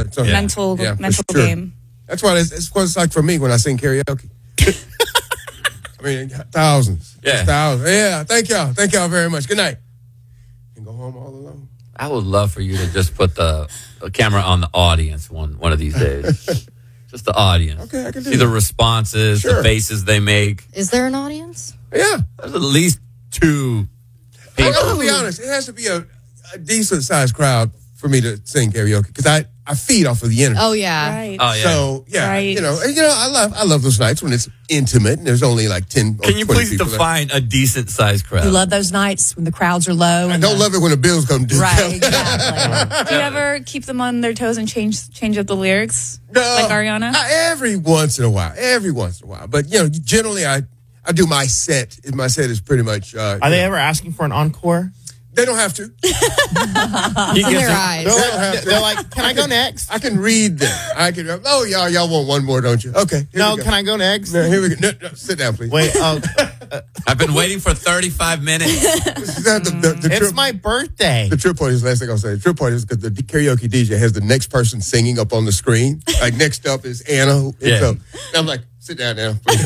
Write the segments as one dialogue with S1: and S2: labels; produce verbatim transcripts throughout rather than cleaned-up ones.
S1: a, it's a
S2: yeah.
S3: mental
S1: yeah,
S3: mental
S1: sure.
S3: game.
S1: That's what it's, it's what it's like for me when I sing karaoke. I mean, thousands.
S2: Yeah.
S1: Just thousands. Yeah, thank y'all. Thank y'all very much. Good night. And go home all alone.
S2: I would love for you to just put the, the camera on the audience one one of these days. Just the audience.
S1: Okay, I can do
S2: See the
S1: that.
S2: responses,
S1: Sure.
S2: the faces they make.
S4: Is there an audience?
S1: Yeah.
S2: There's at least two
S1: I
S2: people.
S1: gotta be honest. It has to be a, a decent sized crowd for me to sing karaoke because I, I feed off of the energy.
S4: Oh yeah.
S3: Right.
S2: Oh, yeah.
S1: So yeah,
S3: Right.
S1: you know, and, you know, I love I love those nights when it's intimate and there's only like ten.
S2: Can
S1: or
S2: you
S1: twenty
S2: please
S1: people there.
S2: define a decent sized crowd?
S5: You love those nights when the crowds are low.
S1: I
S5: And
S1: don't
S5: the,
S1: love it when the bills come due.
S5: Right, exactly.
S3: Do you ever keep them on their toes and change change up the lyrics?
S1: No,
S3: Like Ariana?
S1: I- every once in a while, every once in a while. But you know, generally, I I do my set. My set is pretty much. Uh,
S6: Are they ever asking for an encore?
S1: They don't have to.
S2: He
S4: In
S2: gives
S4: their
S2: them-
S4: eyes.
S1: They don't have to.
S6: They're like, can I go next?
S1: I can read them. I can. Oh, y'all, y'all want one more, don't you? Okay. Here
S6: No,
S1: we go.
S6: can I go next?
S1: No, here we go. No, no, sit down, please.
S6: Wait, oh,
S2: I've been waiting for thirty-five minutes.
S1: the, the, the, the
S6: it's
S1: trip,
S6: my birthday.
S1: the trip point is the last thing I'll say. The trip point is because the karaoke D J has the next person singing up on the screen. Like next up is Anna. who- and
S2: Yeah.
S1: So and I'm like, sit down now. please.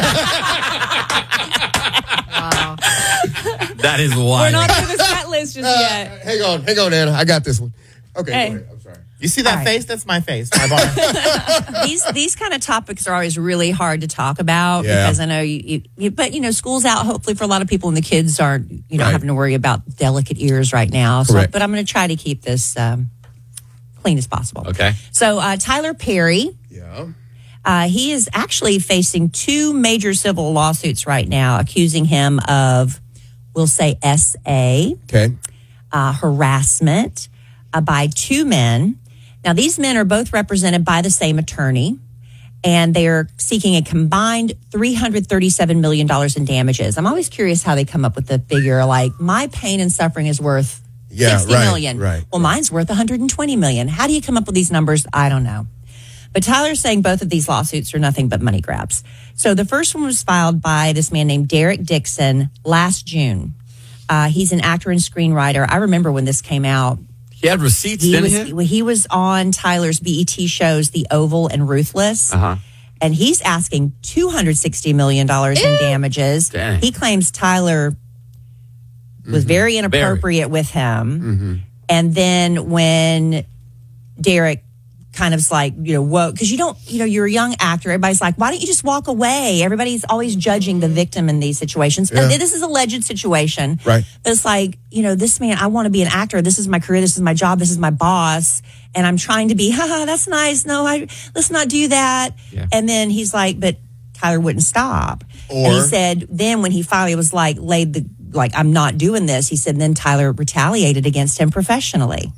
S2: That is
S3: We're
S2: wild.
S3: not through the set list just
S1: Uh,
S3: yet.
S1: hang on, hang on, Anna. I got this one. Okay,
S3: Hey.
S1: go ahead. I'm sorry.
S6: You see that
S5: All right.
S6: face? That's my face. My bar.
S5: these these kind of topics are always really hard to talk about
S1: Yeah.
S5: because I know you, you, you. But you know, school's out hopefully for a lot of people, and the kids aren't you know
S1: Right.
S5: having to worry about delicate ears right now. So,
S1: Correct.
S5: but I'm going to try to keep this um, clean as possible.
S2: Okay.
S5: So uh, Tyler Perry.
S1: Yeah.
S5: Uh, he is actually facing two major civil lawsuits right now, accusing him of, we'll say, S A,
S1: Okay.
S5: uh, harassment uh, by two men. Now, these men are both represented by the same attorney, and they are seeking a combined three hundred thirty-seven million dollars in damages. I'm always curious how they come up with the figure, like, my pain and suffering is worth
S1: Yeah,
S5: sixty
S1: right,
S5: million.
S1: right,
S5: Well, mine's worth one hundred twenty million. How do you come up with these numbers? I don't know. But Tyler's saying both of these lawsuits are nothing but money grabs. So the first one was filed by this man named Derek Dixon last June. Uh, he's an actor and screenwriter. I remember when this came out.
S2: He had receipts,
S5: He
S2: didn't
S5: was,
S2: he?
S5: he was on Tyler's B E T shows, The Oval and Ruthless.
S2: Uh-huh.
S5: And he's asking two hundred sixty million dollars in damages.
S2: Dang.
S5: He claims Tyler was very inappropriate with him. And then when Derek kind of like, you know, whoa, because you don't, you know, you're a young actor. Everybody's like, why don't you just walk away? Everybody's always judging the victim in these situations.
S1: Yeah.
S5: And this is a alleged situation.
S1: Right.
S5: But it's like, you know, this man, I want to be an actor. This is my career. This is my job. This is my boss. And I'm trying to be, haha, that's nice. No, I, let's not do that.
S2: Yeah.
S5: And then he's like, but Tyler wouldn't stop. And he
S1: Or-
S5: said, then when he finally was like, laid the, like, I'm not doing this, he said, then Tyler retaliated against him professionally.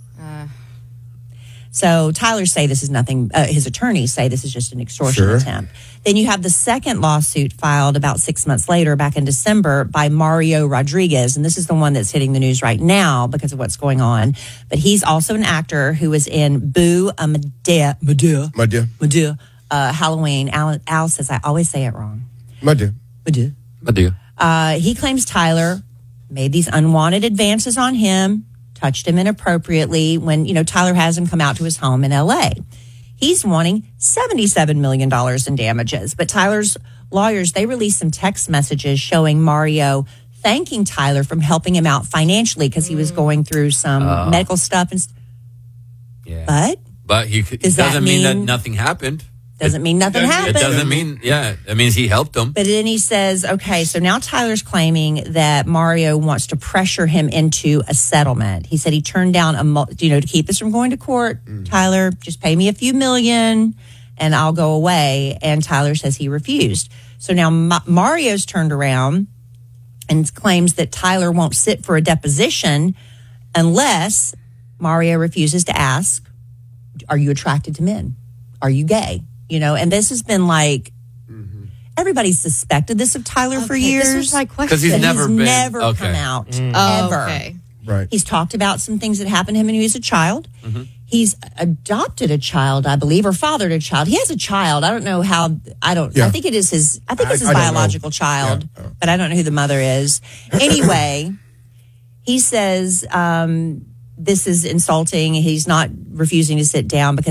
S5: So Tyler say this is nothing, uh, his attorneys say this is just an extortion
S1: Sure.
S5: attempt. Then you have the second lawsuit filed about six months later, back in December, by Mario Rodriguez. And this is the one that's hitting the news right now because of what's going on. But he's also an actor who was in Boo, a Medea, Medea,
S1: My dear.
S5: Medea, uh, Halloween. Al, Al says I always say it wrong.
S1: My dear.
S5: Medea.
S2: I do.
S5: Uh, he claims Tyler made these unwanted advances on him, touched him inappropriately when, you know, Tyler has him come out to his home in L A. He's wanting seventy-seven million dollars in damages. But Tyler's lawyers, they released some text messages showing Mario thanking Tyler for helping him out financially because he was going through some
S2: Oh.
S5: medical stuff. And st-
S2: Yeah.
S5: But
S2: But he could-
S5: Does that
S2: doesn't mean, that
S5: mean-
S2: nothing happened.
S5: doesn't mean nothing
S2: It
S5: happened.
S2: doesn't mean, yeah, it means he helped him.
S5: But then he says, okay, so now Tyler's claiming that Mario wants to pressure him into a settlement. He said he turned down a, mul- you know, to keep this from going to court. Tyler, just pay me a few million and I'll go away. And Tyler says he refused. So now Ma- Mario's turned around and claims that Tyler won't sit for a deposition unless Mario refuses to ask, are you attracted to men? Are you gay? You know, and this has been like, everybody's suspected this of Tyler for
S4: Okay,
S5: years.
S4: This was my question.
S2: 'Cause he's
S5: but
S2: never
S5: he's
S2: been-
S5: never
S2: okay.
S5: come out
S4: Oh,
S5: ever.
S4: okay.
S1: Right.
S5: He's talked about some things that happened to him when he was a child. He's adopted a child, I believe, or fathered a child. He has a child. I don't know how. I don't.
S1: Yeah.
S5: I think it is his. I think
S1: I-
S5: it's his
S1: I don't know.
S5: biological child,
S1: Yeah. Oh.
S5: but I don't know who the mother is. Anyway, he says um, this is insulting. He's not refusing to sit down because